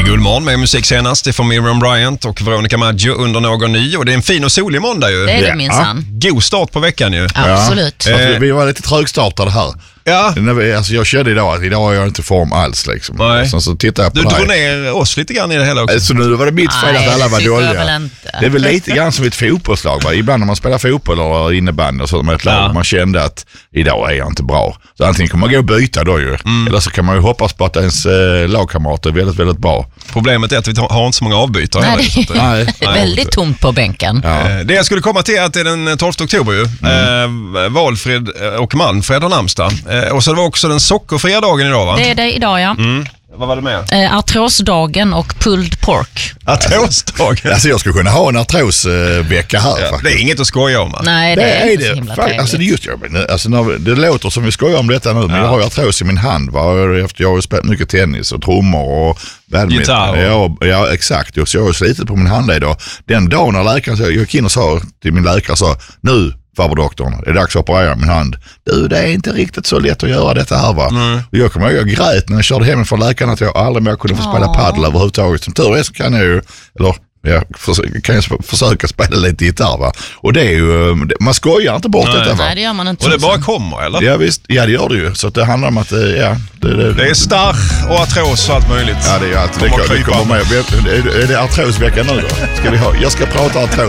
Guldmorgon med musik senast. Det är från Miriam Bryant och Veronica Maggio under någon ny. Och det är en fin och solig måndag ju. Det är det minsann. God start på veckan ju. Absolut. Vi var lite trögstartade här. Ja. Alltså jag körde idag är jag inte i form alls liksom. Nej. Så tittar jag på Du drog ner oss lite grann i det hela också. Så nu var det mitt fel att alla var dåliga. Inte. Det är väl lite grann som ett fotbollslag. Va? Ibland när man spelar fotboll eller innebandy och så med ett lag, man kände att idag är jag inte bra. Så antingen kan man gå och byta då ju. Eller så kan man ju hoppas på att ens lagkamrater är väldigt, väldigt bra. Problemet är att vi har inte så många avbytare. Nej, det är väldigt tomt på bänken. Ja. Det jag skulle komma till är att det är den 12 oktober ju. Valfrid och Manfred har namnsdag. Och så det var också den sockerfria dagen idag, va? Det är det idag, ja. Vad var det med? Artrosdagen och pulled pork. Artrosdagen. Alltså jag skulle kunna ha en artrosvecka här faktiskt. Det är inget att skoja om, va? Nej, det är inte så himla trevligt. Alltså det är just det låter som vi skojar om detta nu, men jag har ju artros i min hand, va? Jag har ju spelat mycket tennis och trummor och gitarr. Ja, exakt. Så jag har slitit på min hand idag. Den dagen när läkaren, jag gick in och sa till min läkare, nu farbrodoktorn, det är dags att operera min hand. Du, det är inte riktigt så lätt att göra detta här, va? Och jag kommer ihåg, jag grät när jag körde hem från läkaren att jag aldrig mer kunde få spela paddel överhuvudtaget. Som tur är så kan jag ju, kan jag försöka spela lite gitarr, va? Och det är ju, man skojar inte bort detta, va? Nej, det gör man inte. Och det bara kommer, eller? Ja visst, ja det gör det ju. Så att det handlar om att, det är starr och artros och allt möjligt. Ja, det är ju allt. Det kommer med. Är det artrosveckan nu då? Jag ska prata artros.